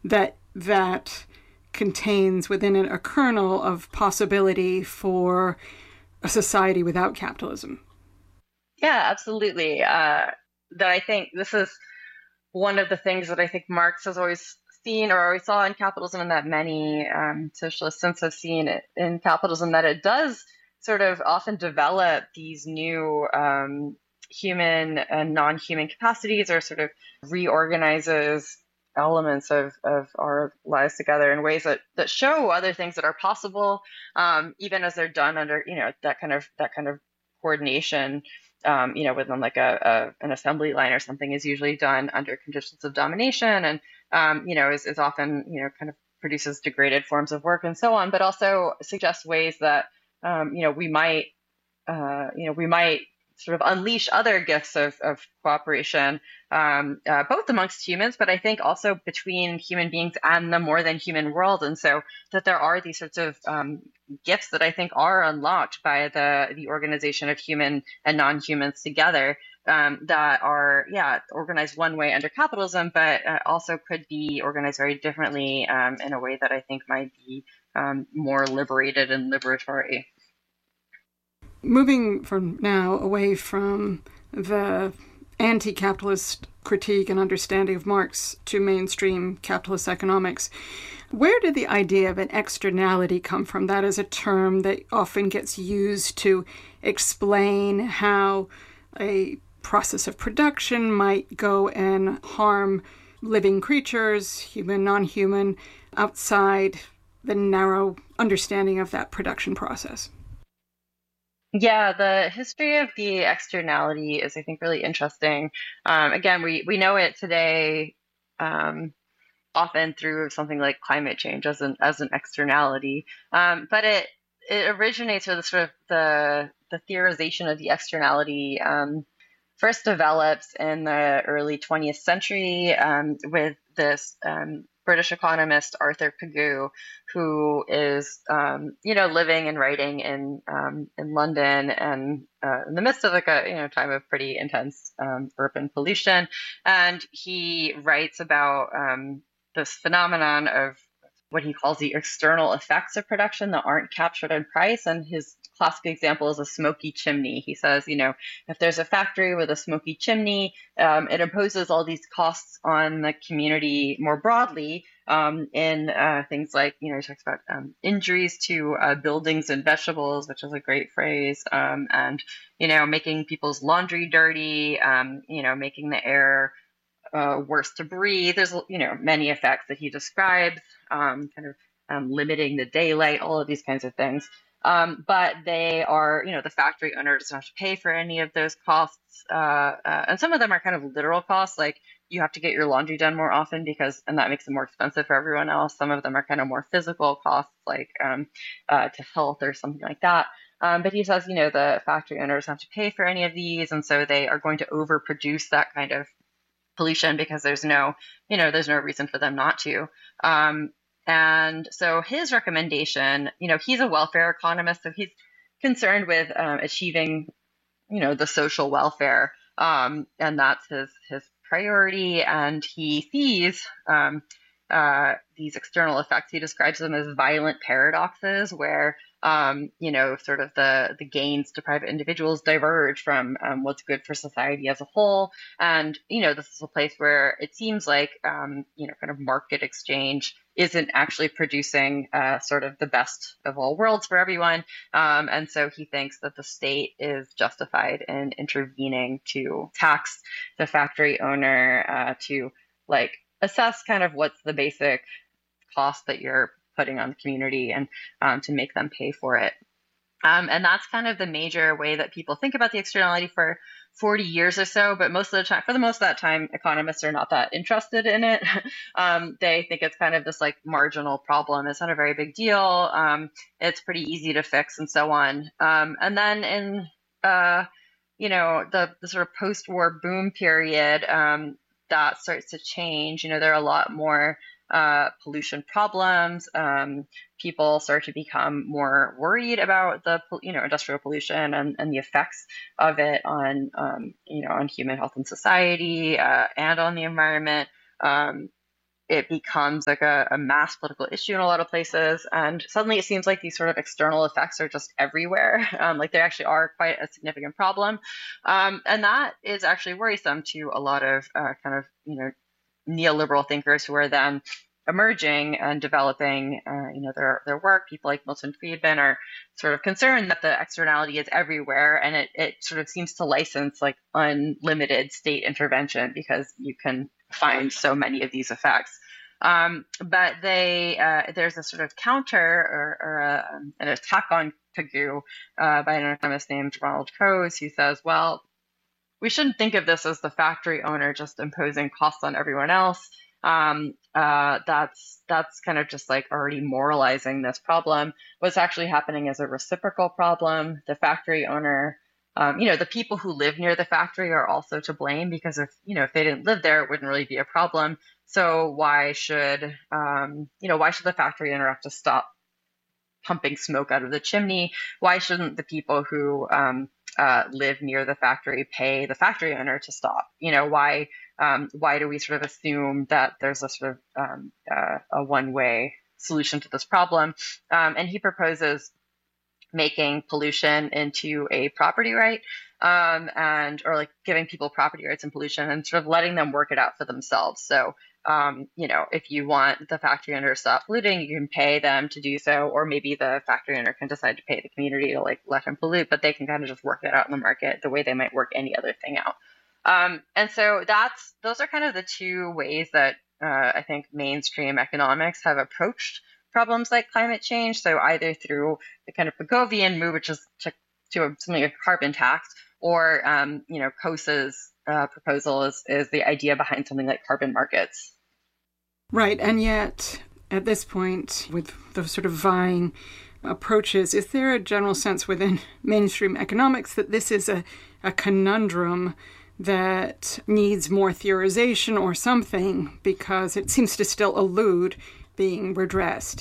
that contains within it a kernel of possibility for a society without capitalism. Yeah, absolutely. That I think this is one of the things that I think Marx has always seen or always saw in capitalism, and that many socialists since have seen it in capitalism, that it does sort of often develop these new human and non-human capacities, or sort of reorganizes elements of our lives together in ways that show other things that are possible, even as they're done under, that kind of coordination, within like an assembly line or something, is usually done under conditions of domination, and is often, kind of produces degraded forms of work and so on, but also suggests ways that we might sort of unleash other gifts of cooperation, both amongst humans, but I think also between human beings and the more than human world. And so that there are these sorts of gifts that I think are unlocked by the organization of human and non-humans together, that are, organized one way under capitalism, but also could be organized very differently, in a way that I think might be more liberated and liberatory. Moving from now away from the anti-capitalist critique and understanding of Marx to mainstream capitalist economics, where did the idea of an externality come from? That is a term that often gets used to explain how a process of production might go and harm living creatures, human, non-human, outside the narrow understanding of that production process. Yeah, the history of the externality is, I think, really interesting. Again, we know it today, often through something like climate change as an externality, but it originates, or the sort of the theorization of the externality first develops in the early 20th century, with this British economist Arthur Pigou, who is, living and writing in London, and in the midst of like a time of pretty intense urban pollution, and he writes about this phenomenon of what he calls the external effects of production that aren't captured in price. And his classic example is a smoky chimney. He says, if there's a factory with a smoky chimney, it imposes all these costs on the community more broadly, in things like, he talks about injuries to buildings and vegetables, which is a great phrase, and, making people's laundry dirty, making the air worse to breathe. There's, many effects that he describes, limiting the daylight, all of these kinds of things. But they are, the factory owner doesn't have to pay for any of those costs. And some of them are kind of literal costs, like you have to get your laundry done more often and that makes it more expensive for everyone else. Some of them are kind of more physical costs, like to health or something like that. But he says, the factory owners have to pay for any of these. And so they are going to overproduce that kind of pollution because there's no reason for them not to. And so his recommendation, he's a welfare economist, so he's concerned with achieving, the social welfare, and that's his priority. And he sees these external effects. He describes them as violent paradoxes, where sort of the gains to private individuals diverge from what's good for society as a whole. And, this is a place where it seems like, kind of market exchange isn't actually producing sort of the best of all worlds for everyone. And so he thinks that the state is justified in intervening to tax the factory owner, to assess kind of what's the basic cost that you're putting on the community, and to make them pay for it. And that's kind of the major way that people think about the externality for 40 years or so. But for the most of that time, economists are not that interested in it. They think it's kind of this marginal problem. It's not a very big deal. It's pretty easy to fix and so on. And then in, the sort of post-war boom period, that starts to change. There are a lot more pollution problems. People start to become more worried about the, industrial pollution and the effects of it on, on human health and society, and on the environment. it becomes like a mass political issue in a lot of places. And suddenly it seems like these sort of external effects are just everywhere. Like they actually are quite a significant problem. And that is actually worrisome to a lot of kind of, neoliberal thinkers who are then emerging and developing, their work. People like Milton Friedman are sort of concerned that the externality is everywhere, and it sort of seems to license like unlimited state intervention because you can find so many of these effects. But there's a sort of counter or an attack on Pigou by an economist named Ronald Coase, who says, well, we shouldn't think of this as the factory owner just imposing costs on everyone else. That's kind of just like already moralizing this problem. What's actually happening is a reciprocal problem. The factory owner, the people who live near the factory are also to blame, because if they didn't live there, it wouldn't really be a problem. So why should the factory owner have to stop pumping smoke out of the chimney? Why shouldn't the people who live near the factory pay the factory owner to stop? Why do we sort of assume that there's a sort of a one-way solution to this problem? And he proposes making pollution into a property right, or like giving people property rights in pollution and sort of letting them work it out for themselves. So, if you want the factory owner to stop polluting, you can pay them to do so, or maybe the factory owner can decide to pay the community to like let him pollute, but they can kind of just work it out in the market the way they might work any other thing out. And so those are kind of the two ways that I think mainstream economics have approached problems like climate change. So either through the kind of Pigovian move, which is to something like a carbon tax, or Coase's proposal is the idea behind something like carbon markets. Right, and yet at this point, with the sort of vying approaches, is there a general sense within mainstream economics that this is a conundrum that needs more theorization or something, because it seems to still elude being redressed?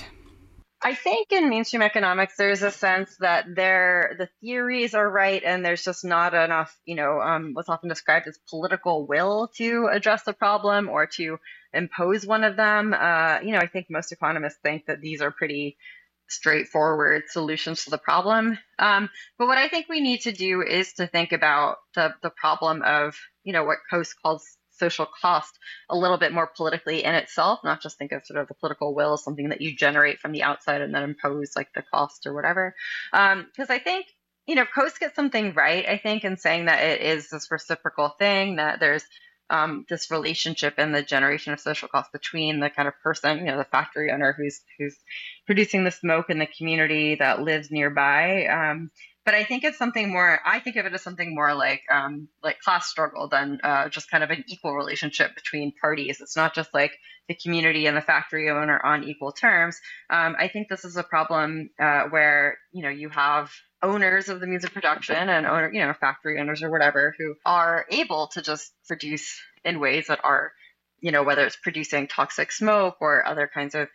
I think in mainstream economics, there's a sense that the theories are right, and there's just not enough, what's often described as political will to address the problem or to impose one of them. I think most economists think that these are pretty straightforward solutions to the problem. But what I think we need to do is to think about the problem of, what Coase calls social cost a little bit more politically in itself, not just think of sort of the political will as something that you generate from the outside and then impose like the cost or whatever. Because I think, Coase gets something right, I think, in saying that it is this reciprocal thing, that there's this relationship in the generation of social cost between the kind of person, the factory owner who's producing the smoke in the community that lives nearby. But I think it's something more. I think of it as something more like class struggle than just kind of an equal relationship between parties. It's not just like the community and the factory owner on equal terms. I think this is a problem where you have owners of the means of production and factory owners or whatever who are able to just produce in ways that are, whether it's producing toxic smoke or other kinds of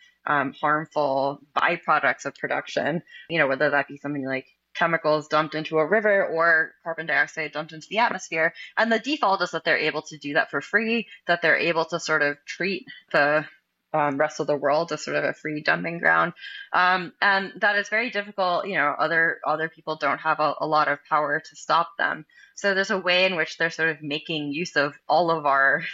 harmful byproducts of production, whether that be something like chemicals dumped into a river or carbon dioxide dumped into the atmosphere. And the default is that they're able to do that for free, that they're able to sort of treat the rest of the world as sort of a free dumping ground. And that is very difficult. Other people don't have a lot of power to stop them. So there's a way in which they're sort of making use of all of our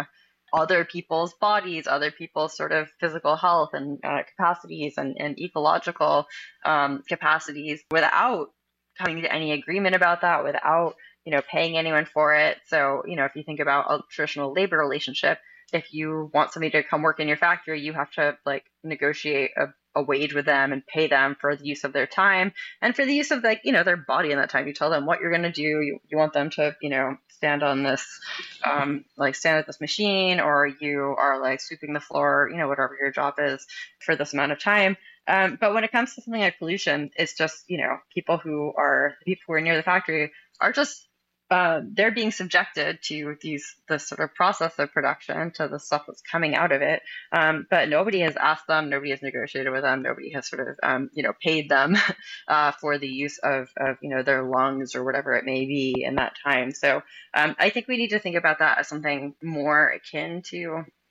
other people's bodies, other people's sort of physical health and capacities and ecological capacities without coming to any agreement about that, without, paying anyone for it. So, if you think about a traditional labor relationship, if you want somebody to come work in your factory, you have to like negotiate a wage with them and pay them for the use of their time and for the use of their body in that time. You tell them what you're going to do. You want them to, stand on this, stand at this machine, or you are like sweeping the floor, whatever your job is for this amount of time. But when it comes to something like pollution, it's just, people who are near the factory are just, they're being subjected to this sort of process of production, to the stuff that's coming out of it. But nobody has asked them, nobody has negotiated with them, nobody has sort of, paid them for the use of their lungs or whatever it may be in that time. So I think we need to think about that as something more akin to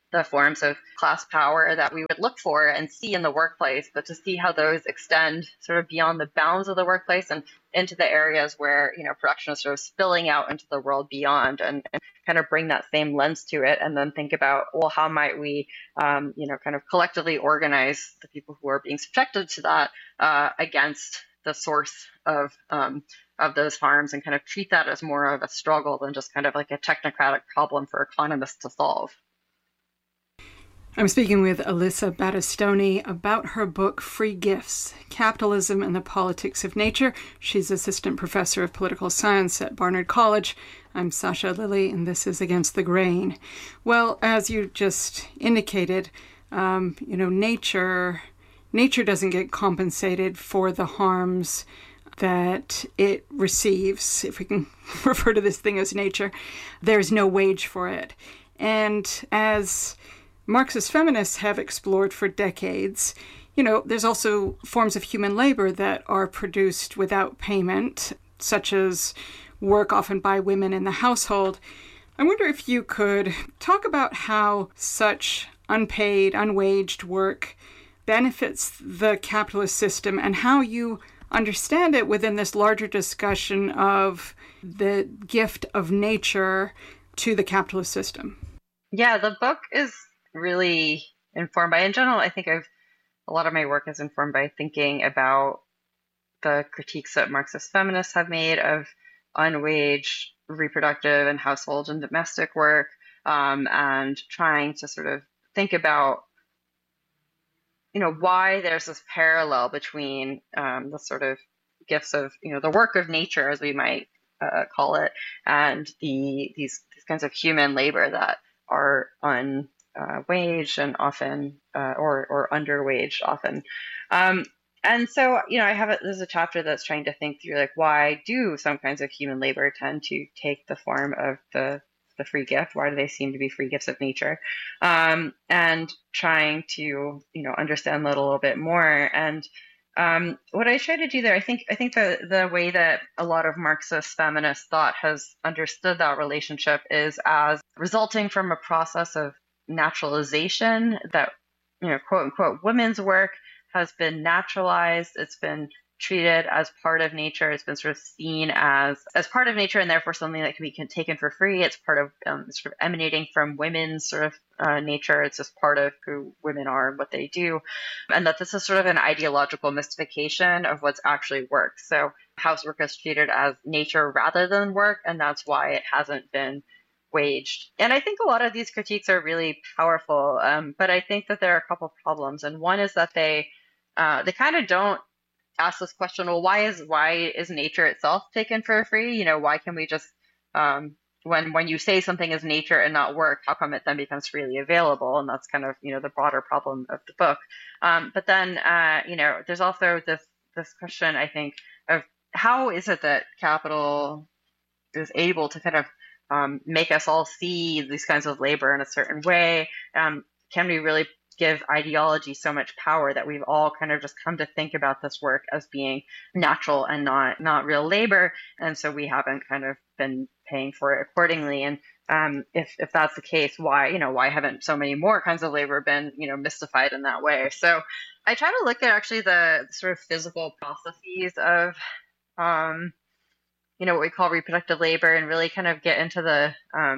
the forms of class power that we would look for and see in the workplace, but to see how those extend sort of beyond the bounds of the workplace and into the areas where, production is sort of spilling out into the world beyond, and kind of bring that same lens to it, and then think about, well, how might we, kind of collectively organize the people who are being subjected to that against the source of those harms, and kind of treat that as more of a struggle than just kind of like a technocratic problem for economists to solve. I'm speaking with Alyssa Battistoni about her book, Free Gifts, Capitalism and the Politics of Nature. She's assistant professor of political science at Barnard College. I'm Sasha Lilley, and this is Against the Grain. Well, as you just indicated, nature doesn't get compensated for the harms that it receives, if we can refer to this thing as nature. There's no wage for it. And as Marxist feminists have explored for decades, there's also forms of human labor that are produced without payment, such as work often by women in the household. I wonder if you could talk about how such unpaid, unwaged work benefits the capitalist system, and how you understand it within this larger discussion of the gift of nature to the capitalist system. Yeah, the book is really informed by, in general, I think a lot of my work is informed by thinking about the critiques that Marxist feminists have made of unwaged reproductive and household and domestic work, and trying to sort of think about, why there's this parallel between the sort of gifts of, the work of nature, as we might call it, and these kinds of human labor that are unwaged and often, or underwaged often. And so, there's a chapter that's trying to think through, like, why do some kinds of human labor tend to take the form of the free gift? Why do they seem to be free gifts of nature? And trying to, understand that a little bit more. And what I try to do there, I think the way that a lot of Marxist feminist thought has understood that relationship is as resulting from a process of naturalization, that, quote unquote, women's work has been naturalized. It's been treated as part of nature. It's been sort of seen as part of nature, and therefore something that can be taken for free. It's part of sort of emanating from women's sort of nature. It's just part of who women are and what they do. And that this is sort of an ideological mystification of what's actually work. So housework is treated as nature rather than work, and that's why it hasn't been waged. And I think a lot of these critiques are really powerful, but I think that there are a couple of problems. And one is that they kind of don't ask this question, well, why is nature itself taken for free? Why can we just, when you say something is nature and not work, how come it then becomes freely available? And that's kind of, the broader problem of the book. But then, there's also this question, I think, of how is it that capital is able to kind of make us all see these kinds of labor in a certain way? Can we really give ideology so much power that we've all kind of just come to think about this work as being natural and not real labor, and so we haven't kind of been paying for it accordingly? And if that's the case, why haven't so many more kinds of labor been mystified in that way? So I try to look at actually the sort of physical processes of what we call reproductive labor, and really kind of get into the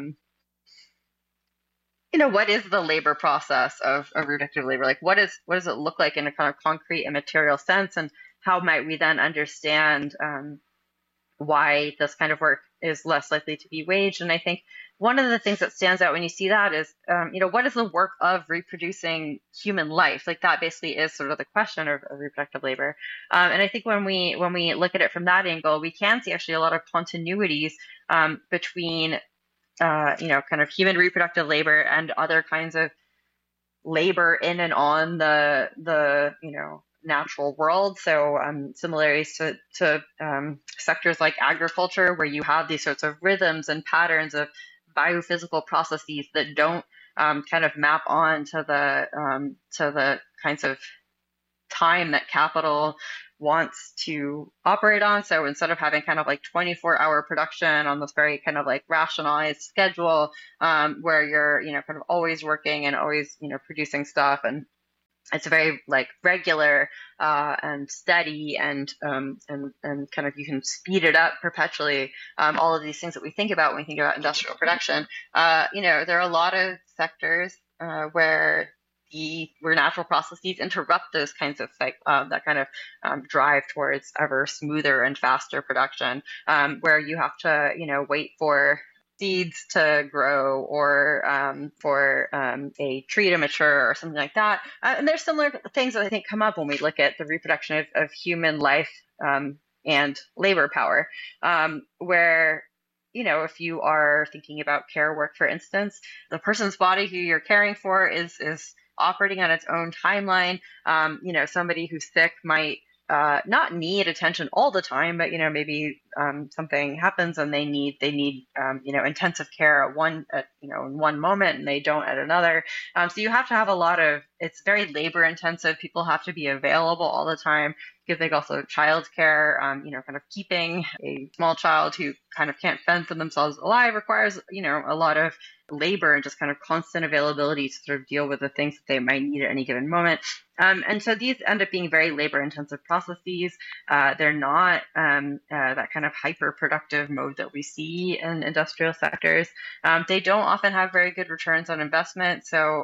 what is the labor process of reproductive labor? Like, what does it look like in a kind of concrete and material sense? And how might we then understand why this kind of work is less likely to be waged? And I think one of the things that stands out when you see that is, what is the work of reproducing human life? Like, that basically is sort of the question of reproductive labor. And I think when we look at it from that angle, we can see actually a lot of continuities between kind of human reproductive labor and other kinds of labor in and on the natural world. So similarities to sectors like agriculture, where you have these sorts of rhythms and patterns of biophysical processes that don't kind of map on to the kinds of time that capital wants to operate on. So instead of having kind of like 24-hour production on this very kind of like rationalized schedule, where you're, kind of always working and always, producing stuff, and it's very like regular and steady, and kind of you can speed it up perpetually. All of these things that we think about when we think about industrial production, there are a lot of sectors where natural processes interrupt those kinds of that kind of drive towards ever smoother and faster production, where you have to wait for seeds to grow, or for a tree to mature, or something like that. And there's similar things that I think come up when we look at the reproduction of human life and labor power, where if you are thinking about care work, for instance, the person's body who you're caring for is operating on its own timeline. Somebody who's sick might not need attention all the time, but maybe something happens and they need intensive care in one moment, and they don't at another. So you have to have it's very labor intensive. People have to be available all the time, because they also childcare. Kind of keeping a small child who kind of can't fend for themselves alive requires a lot of labor and just kind of constant availability to sort of deal with the things that they might need at any given moment. And so these end up being very labor intensive processes. They're not that kind of hyper productive mode that we see in industrial sectors. They don't often have very good returns on investment. So,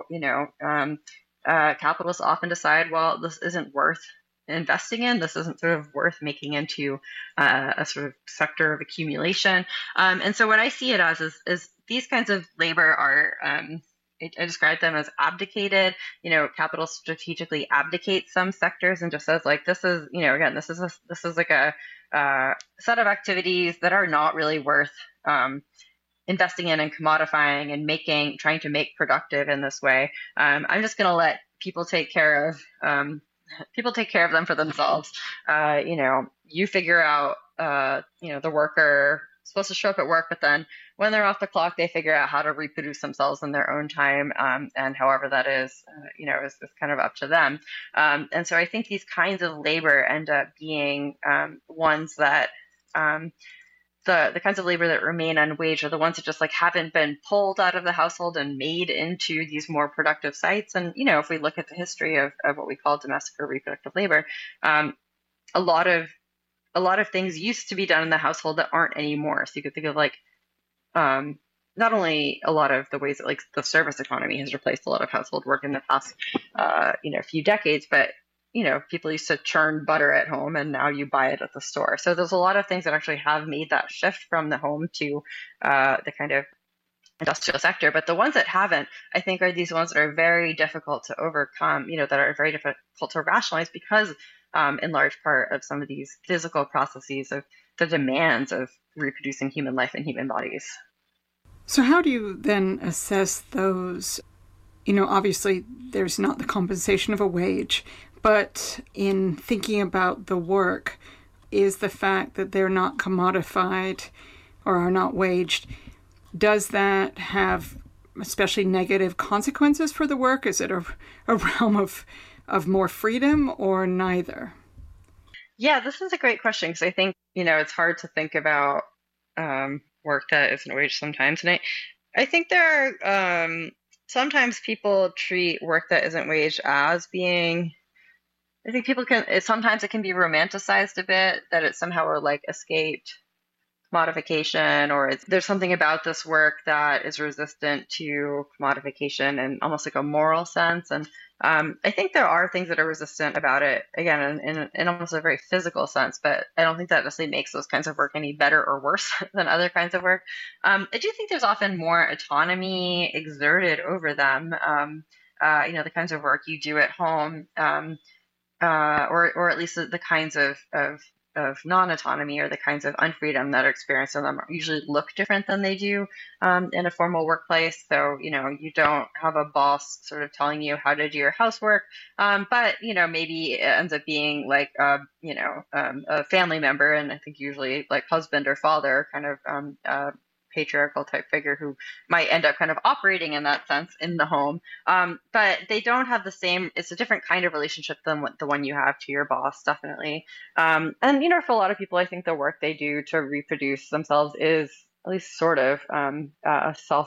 capitalists often decide, well, this isn't worth investing in. This isn't sort of worth making into a sort of sector of accumulation. And so what I see it as is these kinds of labor are, I describe them as abdicated. Capital strategically abdicates some sectors and just says, like, this is, again, this is like a set of activities that are not really worth investing in and commodifying and trying to make productive in this way. I'm just going to let people take care of them for themselves. You figure out, the worker is supposed to show up at work, but then when they're off the clock, they figure out how to reproduce themselves in their own time. And however that is kind of up to them. And so I think these kinds of labor end up being ones that, the kinds of labor that remain unwaged are the ones that just like haven't been pulled out of the household and made into these more productive sites. And, if we look at the history of what we call domestic or reproductive labor, a lot of things used to be done in the household that aren't anymore. So you could think of like, not only a lot of the ways that like the service economy has replaced a lot of household work in the past, few decades, but people used to churn butter at home and now you buy it at the store. So there's a lot of things that actually have made that shift from the home to the kind of industrial sector. But the ones that haven't, I think, are these ones that are very difficult to overcome, that are very difficult to rationalize because in large part of some of these physical processes of the demands of reproducing human life and human bodies. So how do you then assess those? Obviously there's not the compensation of a wage, but in thinking about the work, is the fact that they're not commodified or are not waged, does that have especially negative consequences for the work? Is it a realm of more freedom, or neither? Yeah, this is a great question, because I think, it's hard to think about work that isn't waged sometimes. And I think there are sometimes people treat work that isn't waged as being, I think sometimes it can be romanticized a bit, that it somehow like escaped commodification, or there's something about this work that is resistant to commodification in almost like a moral sense. And I think there are things that are resistant about it, again, in almost a very physical sense, but I don't think that necessarily makes those kinds of work any better or worse than other kinds of work. I do think there's often more autonomy exerted over them. The kinds of work you do at home, or at least the kinds of non-autonomy, or the kinds of unfreedom that are experienced in them usually look different than they do in a formal workplace. So, you don't have a boss sort of telling you how to do your housework, but, maybe it ends up being like, a family member, and I think usually like husband or father kind of patriarchal type figure who might end up kind of operating in that sense in the home. But they don't have the same, it's a different kind of relationship than what the one you have to your boss, definitely. And, for a lot of people, I think the work they do to reproduce themselves is at least sort of self